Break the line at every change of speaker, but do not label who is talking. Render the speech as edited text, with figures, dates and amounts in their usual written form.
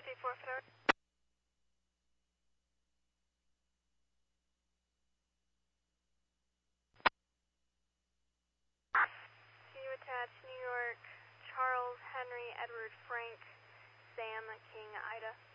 234 Federal. Can you attach New York, Charles, Henry, Edward, Frank, Sam, King, Ida?